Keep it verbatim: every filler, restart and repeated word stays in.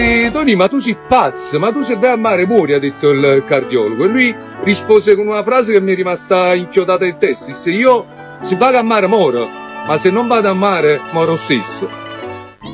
disse: Tony, ma tu sei pazzo, ma tu se vai a mare muori, ha detto il cardiologo. E lui rispose con una frase che mi è rimasta inchiodata in testa: disse: io se vado a mare moro, ma se non vado a mare moro stesso.